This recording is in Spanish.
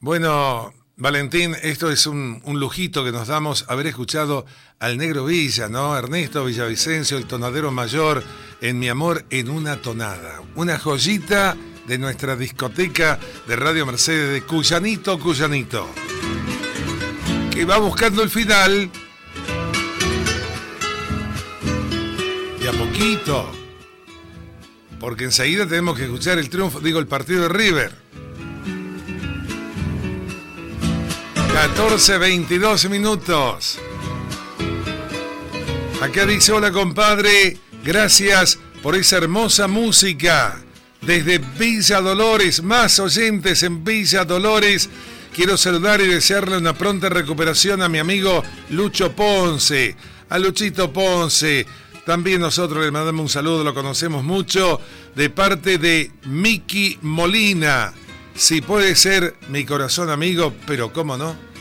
Bueno, Valentín, esto es un lujito que nos damos haber escuchado al Negro Villa, ¿no? Ernesto Villavicencio, el tonadero mayor, en Mi Amor en una Tonada. Una joyita de nuestra discoteca de Radio Mercedes de Cuyanito, Cuyanito, que va buscando el final de a poquito, porque enseguida tenemos que escuchar el triunfo, el partido de River. 14:22 minutos. Acá dice: hola compadre, gracias por esa hermosa música. Desde Villa Dolores, más oyentes en Villa Dolores. Quiero saludar y desearle una pronta recuperación a mi amigo Lucho Ponce, a Luchito Ponce. También nosotros le mandamos un saludo, lo conocemos mucho, de parte de Miki Molina. Si puede ser mi corazón amigo, pero cómo no.